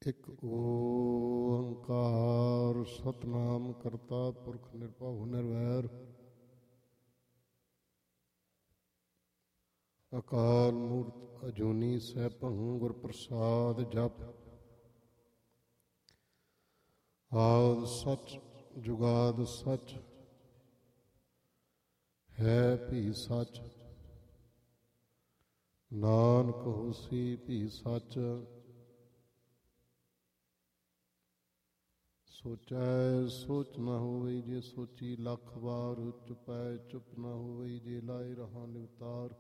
ਇੱਕ ਓੰਕਾਰ ਸਤਿਨਾਮ ਕਰਤਾ ਪੁਰਖ ਨਿਰਭਉ ਨਿਰਵੈਰ ਅਕਾਲ ਮੂਰਤ ਅਜੂਨੀ ਸੈਭੰ ਗੁਰ ਪ੍ਰਸਾਦ ਜਪ। ਆਦਿ ਸਚ ਜੁਗਾਦ ਸਚ ਹੈ ਭੀ ਸਚ, ਨਾਨਕ ਹੋਸੀ ਭੀ ਸਚ। ਸੋਚੈ ਸੋਚ ਨਾ ਹੋਵੇ ਜੇ ਸੋਚੀ ਲੱਖ ਵਾਰ, ਚੁਪੈ ਚੁਪ ਨਾ ਹੋਵੇ ਜੇ ਲਾਏ ਰਹਾ ਨਿਵਤਾਰ।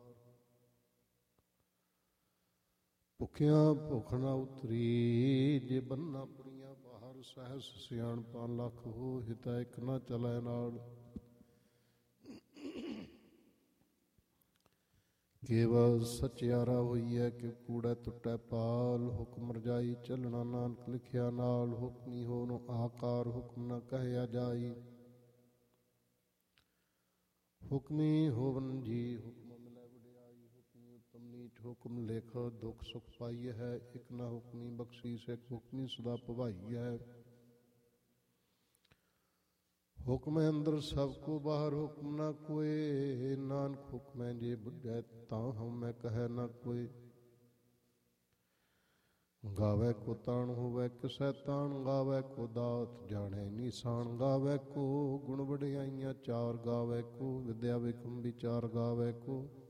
ਭੁੱਖਿਆਂ ਭੁੱਖ ਨਾ ਉਤਰੀ ਜੇ ਬੰਨਾ ਪੁਰੀਆਂ ਬਾਹਰ, ਸਹਿਸ ਸਿਆਣਪਾਂ ਲੱਖ ਹੋ ਹਿਤੈ ਇੱਕ ਨਾ ਚਲੈ ਨਾਲ। ਕੇਵਲ ਸਚਿਆਰਾ ਹੋਈਐ ਕਿ ਕੂੜੈ ਟੁੱਟੈ ਪਾਲ, ਹੁਕਮ ਰਜਾਈ ਚੱਲਣਾ ਨਾਨਕ ਲਿਖਿਆ ਨਾਲ। ਹੁਕਮੀ ਹੋਨੁ ਆਕਾਰ ਹੁਕਮ ਨ ਕਹਿਆ ਜਾਈ, ਹੁਕਮੀ ਹੋਵਨ ਜੀ ਹੁਕਮ ਮਿਲੈ ਵਡਿਆਈ। ਹੁਕਮੀ ਉਤਮ ਨੀਚ ਹੁਕਮ ਲਿਖ, ਦੁਖ ਸੁਖ ਪਾਈ ਹੈ ਇੱਕ ਨਾ ਹੁਕਮੀ ਬਖਸ਼ੀਸ, ਇੱਕ ਹੁਕਮੀ ਸਦਾ ਭਵਾਈ ਹੈ। ਹੁਕਮੈ ਅੰਦਰ ਸਭ ਕੋ ਬਾਹਰ ਹੁਕਮ ਨਾ ਕੋਇ, ਨਾਨਕ ਹੁਕਮੈ ਜੇ ਬੁਝੈ ਤਾਂ ਹਉਮੈ ਕਹੈ ਨਾ ਕੋਇ। ਗਾਵੈ ਕੋ ਤਾਣ ਹੋਵੈ ਕਿਸੈ ਤਾਣ, ਗਾਵੈ ਕੋ ਦਾਤ ਜਾਣੈ ਨੀਸਾਨ। ਗਾਵੈ ਕੋ ਗੁਣ ਵਡਿਆਈਆਂ ਚਾਰ, ਗਾਵੈ ਕੋ ਵਿਦਿਆ ਵਿਕਰਮ ਵਿਚਾਰ। ਗਾਵੈ ਕੋ